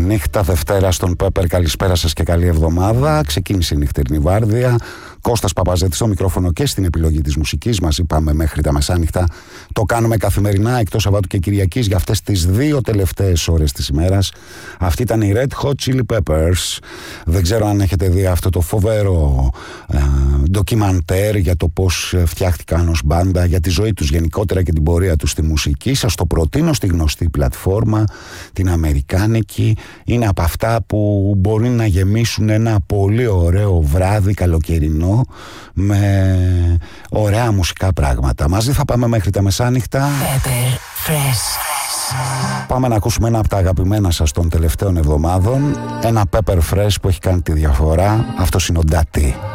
Νύχτα Δευτέρα στον Pepper. Καλησπέρα σας και καλή εβδομάδα. Ξεκίνησε η νυχτερινή βάρδια. Κώστας Παπαζέτης στο μικρόφωνο και στην επιλογή της μουσικής. Μαζί πάμε μέχρι τα μεσάνυχτα. Το κάνουμε καθημερινά εκτός Σαββάτου και Κυριακής για αυτές τις δύο τελευταίες ώρες της ημέρας. Αυτή ήταν η Red Hot Chili Peppers. Δεν ξέρω αν έχετε δει αυτό το φοβερό ντοκιμαντέρ για το πώς φτιάχτηκαν ως μπάντα, για τη ζωή τους γενικότερα και την πορεία τους στη μουσική. Σας το προτείνω στη γνωστή πλατφόρμα, την αμερικάνικη. Είναι από αυτά που μπορεί να γεμίσουν ένα πολύ ωραίο βράδυ καλοκαιρινό με ωραία μουσικά πράγματα. Μαζί θα πάμε μέχρι τα μεσάνυχτα. Pepper Fresh. Πάμε να ακούσουμε ένα από τα αγαπημένα σας των τελευταίων εβδομάδων. Ένα Pepper Fresh που έχει κάνει τη διαφορά. Αυτός είναι ο Ντάτι.